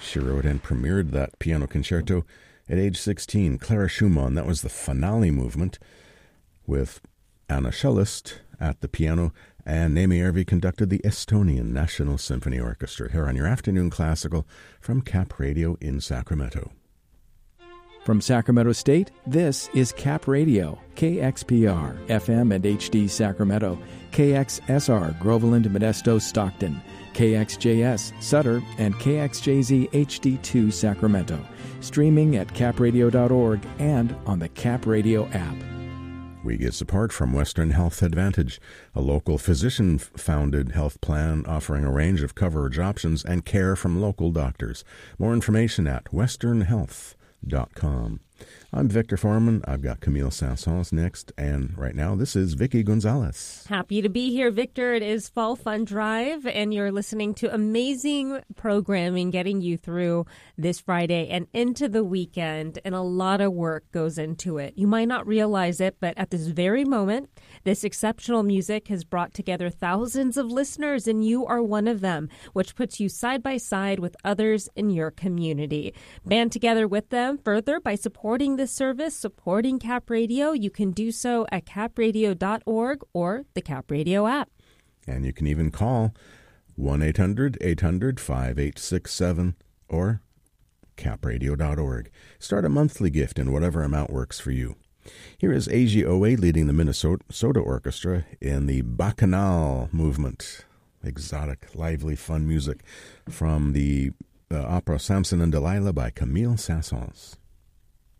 She wrote and premiered that piano concerto at age 16. Clara Schumann, that was the finale movement, with Anna Cellist at the piano, and Naomi Järvi conducted the Estonian National Symphony Orchestra here on your Afternoon Classical from Cap Radio in Sacramento. From Sacramento State, this is Cap Radio, KXPR, FM and HD Sacramento, KXSR, Groveland, Modesto, Stockton, KXJS, Sutter, and KXJZ HD2 Sacramento. Streaming at capradio.org and on the Cap Radio app. We get support from Western Health Advantage, a local physician-founded health plan offering a range of coverage options and care from local doctors. More information at westernhealth.com. I'm Victor Foreman. I've got Camille Saint-Saëns next, and right now this is Vicky Gonzalez. Happy to be here, Victor. It is Fall Fun Drive, and you're listening to amazing programming getting you through this Friday and into the weekend, and a lot of work goes into it. You might not realize it, but at this very moment, this exceptional music has brought together thousands of listeners, and you are one of them, which puts you side by side with others in your community. Band together with them further by supporting this service, supporting Cap Radio. You can do so at capradio.org or the Cap Radio app. And you can even call 1-800-800-5867 or capradio.org. Start a monthly gift in whatever amount works for you. Here is Aji Owe leading the Minnesota Orchestra in the Bacchanal movement. Exotic, lively, fun music from the opera Samson and Delilah by Camille Saint-Saëns.